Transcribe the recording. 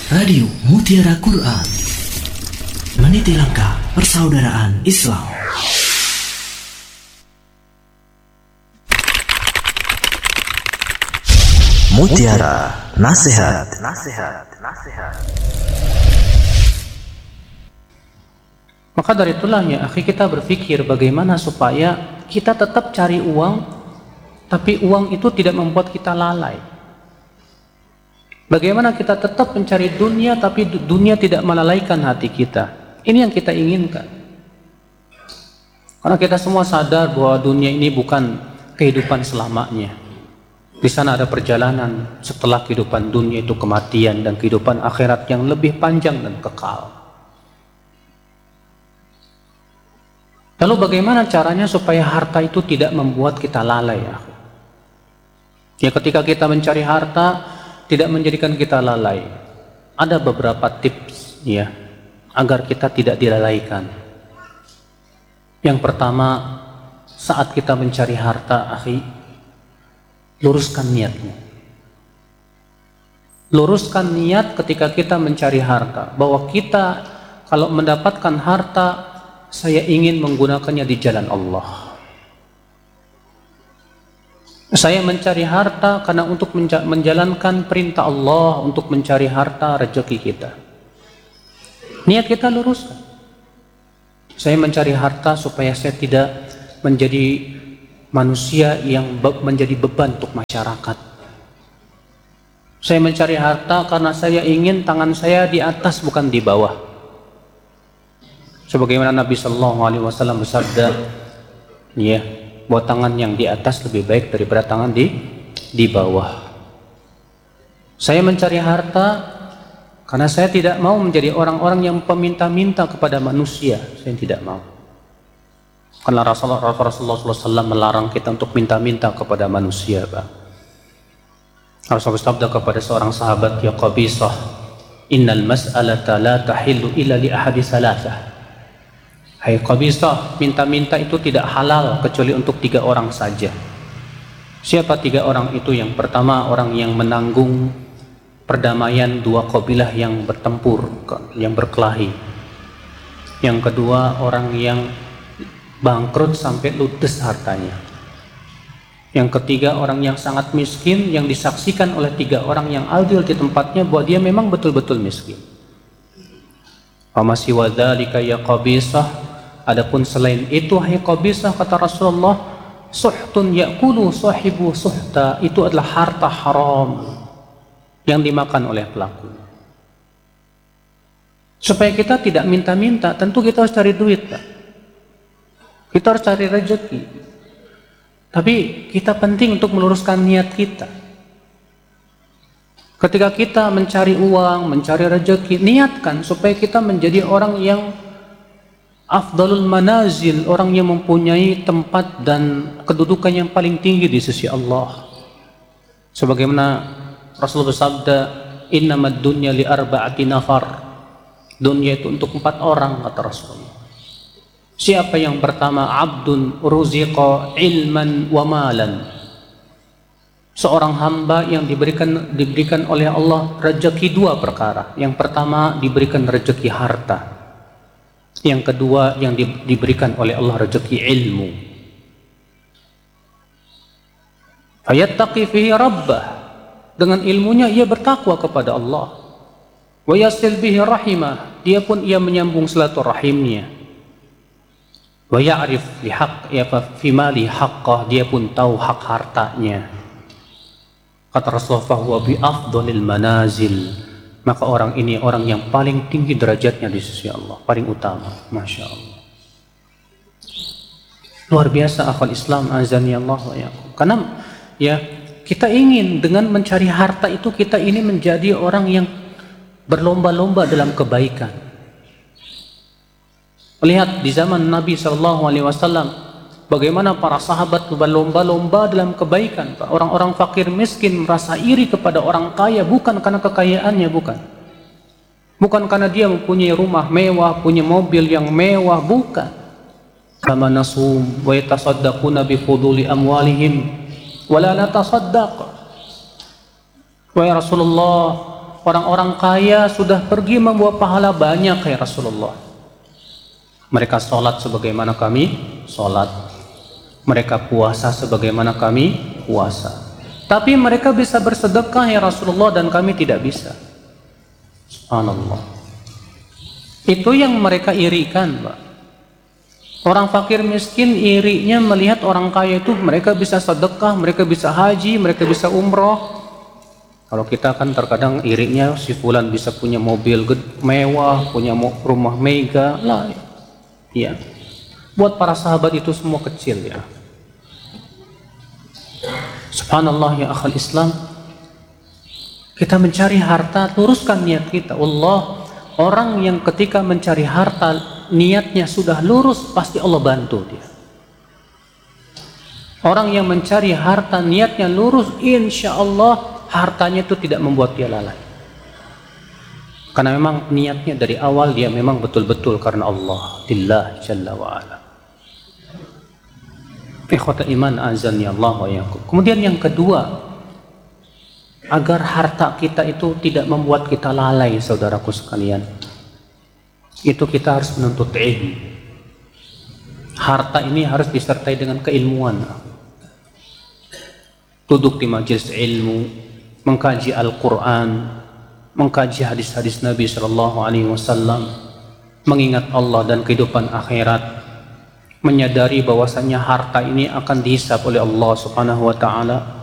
Radio Mutiara Quran, meniti langkah persaudaraan Islam. Mutiara Nasihat. Maka dari itulah ya akhi, kita berpikir bagaimana supaya kita tetap cari uang, tapi uang itu tidak membuat kita lalai. Bagaimana kita tetap mencari dunia, tapi dunia tidak melalaikan hati kita. Ini yang kita inginkan. Karena kita semua sadar bahwa dunia ini bukan kehidupan selamanya. Di sana ada perjalanan setelah kehidupan dunia, itu kematian, dan kehidupan akhirat yang lebih panjang dan kekal. Lalu bagaimana caranya supaya harta itu tidak membuat kita lalai? Ya, ketika kita mencari harta, tidak menjadikan kita lalai. Ada beberapa tips ya agar kita tidak dilalaikan. Yang pertama, saat kita mencari harta, akhi, luruskan niatmu. Luruskan niat ketika kita mencari harta, bahwa kita kalau mendapatkan harta, saya ingin menggunakannya di jalan Allah. Saya mencari harta karena untuk menjalankan perintah Allah, untuk mencari harta rezeki kita. Niat kita luruskan. Saya mencari harta supaya saya tidak menjadi manusia yang menjadi beban untuk masyarakat. Saya mencari harta karena saya ingin tangan saya di atas bukan di bawah. Sebagaimana Nabi Sallallahu Alaihi Wasallam bersabda, ya, bahwa tangan yang di atas lebih baik daripada tangan di bawah. Saya mencari harta karena saya tidak mau menjadi orang-orang yang peminta-minta kepada manusia. Saya tidak mau. Karena Rasulullah SAW melarang kita untuk minta-minta kepada manusia, Pak. Rasulullah bersabda kepada seorang sahabat, ya Qabisah, innal mas'alata la tahillu illa li ahadi salasah. Hai Qabisah, minta-minta itu tidak halal kecuali untuk 3 orang saja. Siapa 3 orang itu? Yang pertama, orang yang menanggung perdamaian 2 kabilah yang bertempur, yang berkelahi. Yang kedua, orang yang bangkrut sampai ludes hartanya. Yang ketiga, orang yang sangat miskin, yang disaksikan oleh 3 orang yang adil di tempatnya bahwa dia memang betul-betul miskin. Famasi wadzalika ya Qabisah, adapun selain itu hai Qabisah, kata Rasulullah, suhtun ya'kulu sahibu suhta, itu adalah harta haram yang dimakan oleh pelaku. Supaya kita tidak minta-minta, tentu kita harus cari duit, Pak. Kita harus cari rezeki. Tapi kita penting untuk meluruskan niat kita. Ketika kita mencari uang, mencari rezeki, niatkan supaya kita menjadi orang yang afdalul manazil, orang yang mempunyai tempat dan kedudukan yang paling tinggi di sisi Allah. Sebagaimana Rasulullah bersabda, innamad dunya li arba'ati nafar. Dunia itu untuk 4 orang, kata Rasulullah. Siapa yang pertama? Abdun ruziqa ilman wa malan. Seorang hamba yang diberikan oleh Allah rezeki 2 perkara. Yang pertama, diberikan rezeki harta. Yang kedua, yang diberikan oleh Allah rezeki ilmu. Fayattaqi fihi rabbah, dengan ilmunya ia bertakwa kepada Allah. Wa yasil bihi rahimah, dia pun ia menyambung silaturahimnya. Wa ya'rif bihaq ya fi mali haqqah, dia pun tahu hak hartanya. Kata Rasulullah, fahuwa bi afdhalil manazil, maka orang ini orang yang paling tinggi derajatnya di sisi Allah, paling utama. Masya Allah, luar biasa akhwal Islam, azani Allah wa yakum. Karena ya kita ingin dengan mencari harta itu, kita ini menjadi orang yang berlomba-lomba dalam kebaikan. Lihat di zaman Nabi SAW, bagaimana para sahabat berlomba-lomba dalam kebaikan. Orang-orang fakir miskin merasa iri kepada orang kaya, bukan karena kekayaannya, bukan karena dia mempunyai rumah mewah, punya mobil yang mewah, bukan. Kama nasum wa yatasaddaquna bi fuduli amwalihim wa la natasaddaq. Wahai Rasulullah, orang-orang kaya sudah pergi membawa pahala banyak ya Rasulullah. Mereka sholat sebagaimana kami sholat. Mereka puasa sebagaimana kami puasa. Tapi mereka bisa bersedekah ya Rasulullah dan kami tidak bisa. Subhanallah. Itu yang mereka irikan, Pak. Orang fakir miskin irinya melihat orang kaya itu mereka bisa sedekah, mereka bisa haji, mereka bisa umroh. Kalau kita kan terkadang irinya si fulan bisa punya mobil mewah, punya rumah mega lah. Ya. Buat para sahabat itu semua kecil ya. Subhanallah ya akhal Islam. Kita mencari harta, luruskan niat kita. Allah, orang yang ketika mencari harta niatnya sudah lurus, pasti Allah bantu dia. Orang yang mencari harta niatnya lurus, insya Allah hartanya itu tidak membuat dia lalai. Karena memang niatnya dari awal dia memang betul-betul karena Allah, Lillah Jalla wa'ala. Ikhwata iman azan ya Allah wa yakum. Kemudian yang kedua, agar harta kita itu tidak membuat kita lalai, saudaraku sekalian, itu kita harus menuntut ilmu. Harta ini harus disertai dengan keilmuan. Duduk di majelis ilmu, mengkaji Al-Quran, mengkaji hadis-hadis Nabi SAW, mengingat Allah dan kehidupan akhirat, menyadari bahwasannya harta ini akan dihisab oleh Allah Subhanahu wa Ta'ala.